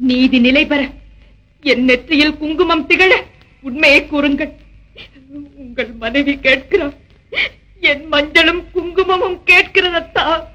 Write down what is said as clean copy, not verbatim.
நீதி நிலை பெற என் நெற்றியில் குங்குமம் திகழ உண்மையை கூறுங்கள். உங்கள் மனைவி கேட்கிறார், என் மஞ்சளும் குங்குமமும் கேட்கிறதா?